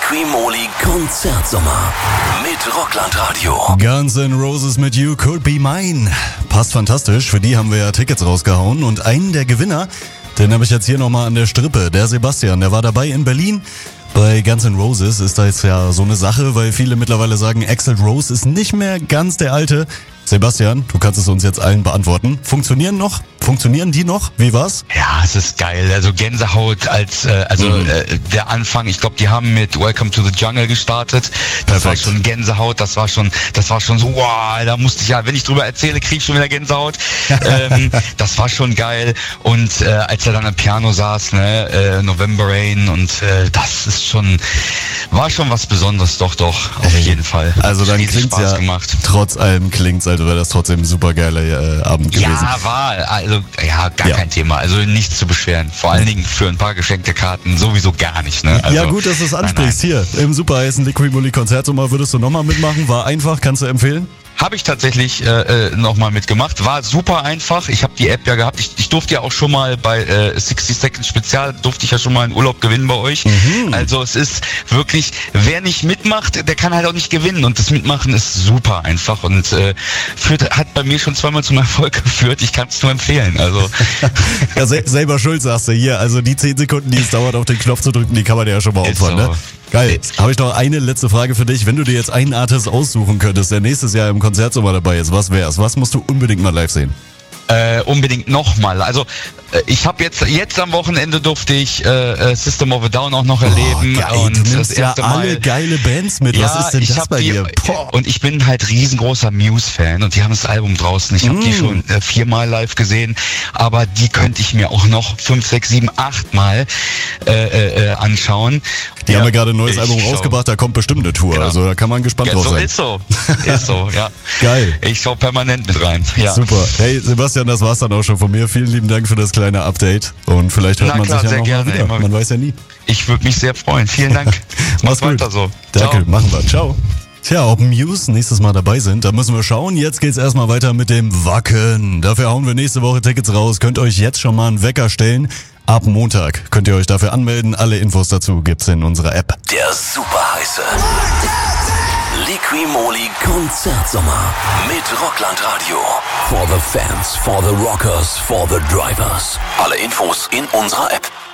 Liquimoli Konzertsommer mit Rockland-Radio. Guns N' Roses mit You Could Be Mine. Passt fantastisch, für die haben wir ja Tickets rausgehauen. Und einen der Gewinner, den habe ich jetzt hier nochmal an der Strippe. Der Sebastian, der war dabei in Berlin. Bei Guns N' Roses ist da jetzt ja so eine Sache, weil viele mittlerweile sagen, Axl Rose ist nicht mehr ganz der Alte. Sebastian, du kannst es uns jetzt allen beantworten. Funktionieren die noch? Wie war's? Ja, es ist geil. Also Gänsehaut der Anfang. Ich glaube, die haben mit Welcome to the Jungle gestartet. Das war schon Gänsehaut. Das war schon so, wow, da musste ich ja, wenn ich drüber erzähle, krieg ich schon wieder Gänsehaut. Das war schon geil. Und als er dann am Piano saß, November Rain und das ist war schon was Besonderes, doch, auf jeden Fall. Also dann klingt's Spaß ja, gemacht. trotz allem klingt's, als wäre das trotzdem ein super geiler Abend gewesen. Ja, war. Also, kein Thema. Also nichts zu beschweren. Vor allen Dingen für ein paar geschenkte Karten sowieso gar nicht. Ne? Also, ja, gut, dass du es ansprichst. Nein. Hier, im super heißen Liquimoli Konzertsommer würdest du nochmal mitmachen. War einfach, kannst du empfehlen? Habe ich tatsächlich nochmal mitgemacht. War super einfach. Ich habe die App ja gehabt. Ich durfte ja auch schon mal bei 60 Seconds Spezial, durfte ich ja schon mal einen Urlaub gewinnen bei euch. Mhm. Also es ist wirklich, wer nicht mitmacht, der kann halt auch nicht gewinnen. Und das Mitmachen ist super einfach und hat bei mir schon zweimal zum Erfolg geführt. Ich kann es nur empfehlen. Also ja, selber schuld, sagst du hier. Also die 10 Sekunden, die es dauert, auf den Knopf zu drücken, die kann man ja schon mal opfern. So. Ne? Geil. Habe ich noch eine letzte Frage für dich. Wenn du dir jetzt einen Artist aussuchen könntest, der nächstes Jahr im Konzertsommer dabei ist, was wär's? Was musst du unbedingt mal live sehen? Unbedingt nochmal. Also ich habe jetzt am Wochenende durfte ich System of a Down auch noch erleben. Geil. Und du nimmst das erste ja alle Mal, geile Bands mit. Was ist denn das bei dir? Und ich bin halt riesengroßer Muse-Fan und die haben das Album draußen. Ich habe die schon 4-mal live gesehen, aber die könnte ich mir auch noch 5, 6, 7, 8 Mal anschauen. Die haben ja gerade ein neues Album rausgebracht, da kommt bestimmt eine Tour. Genau. Also da kann man gespannt drauf sein. Ist so, ja. Geil. Ich schaue permanent mit rein. Ja. Super. Hey Sebastian, das war's dann auch schon von mir. Vielen lieben Dank für das kleine Update. Und vielleicht hört man sich ja noch mal wieder. Man weiß ja nie. Ich würde mich sehr freuen. Vielen Dank. Mach's weiter so. Danke, machen wir. Ciao. Tja, ob Muse nächstes Mal dabei sind, da müssen wir schauen. Jetzt geht's erstmal weiter mit dem Wacken. Dafür hauen wir nächste Woche Tickets raus. Könnt euch jetzt schon mal einen Wecker stellen. Ab Montag könnt ihr euch dafür anmelden. Alle Infos dazu gibt's in unserer App. Der super heiße Liquimoli Konzertsommer mit Rockland-Radio. For the fans, for the rockers, for the drivers. Alle Infos in unserer App.